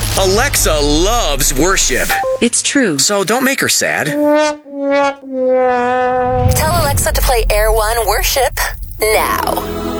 Alexa loves worship. It's true. So don't make her sad. Tell Alexa to play Air One Worship now.